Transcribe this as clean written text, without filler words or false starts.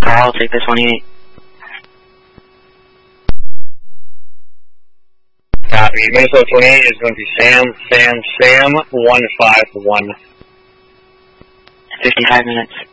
I'll take the 28. Copy. Minnesota 28 is going to be Sam 151. 55 minutes.